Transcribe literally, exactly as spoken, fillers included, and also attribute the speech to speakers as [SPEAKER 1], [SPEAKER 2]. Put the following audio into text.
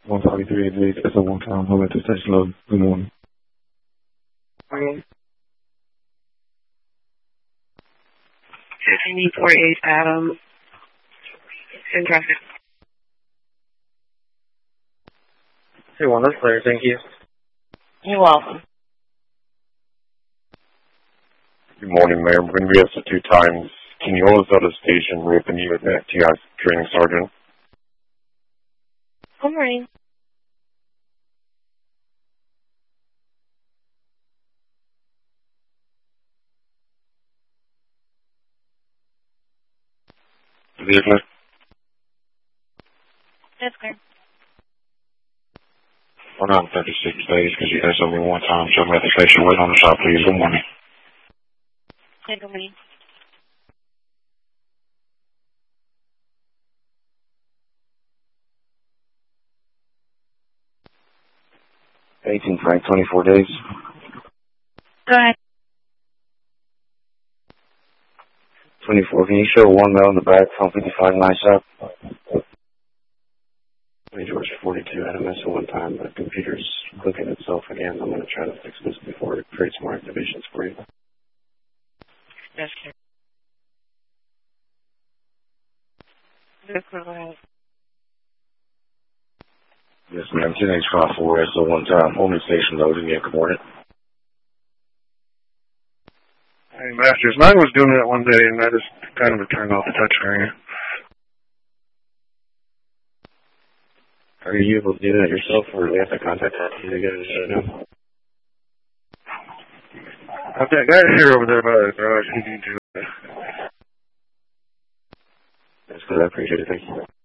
[SPEAKER 1] one forty-three eighty-eight, that's a one-time home at the station load. Good morning.
[SPEAKER 2] Morning. fifteen forty-eight Adam. In traffic.
[SPEAKER 3] Hey, one, that's clear, thank you.
[SPEAKER 2] You're welcome.
[SPEAKER 4] Good morning, ma'am. We're going to be asked two times. Can you hold us out of station? We're open you at T I training sergeant.
[SPEAKER 2] Good morning.
[SPEAKER 4] Vehicle?
[SPEAKER 2] That's clear.
[SPEAKER 4] We're not thirty-six days because you guys only one time. Show me at the station. Wait on the shop, please. Good morning.
[SPEAKER 2] Hey, good morning.
[SPEAKER 1] eighteen Frank, twenty-four days.
[SPEAKER 2] Go ahead.
[SPEAKER 1] twenty-four, can you show one male in the back from fifty-five nine shop? George forty-two, I had a mess at one time. The computer's clicking itself again. I'm going to try to fix this before it creates more activations for you.
[SPEAKER 2] Yes, sir. Yes, go ahead.
[SPEAKER 1] Yes, ma'am. ten H five four S O one time. Home station loading. Yeah, good morning.
[SPEAKER 5] Hey, Masters, mine was doing that one day, and I just kind of turned off the touchscreen.
[SPEAKER 1] Are you able to do that yourself, or do you have to contact you to get it shut down?
[SPEAKER 5] I've got guys here over there by the garage. He can do it.
[SPEAKER 1] That's good. I appreciate it. Thank you.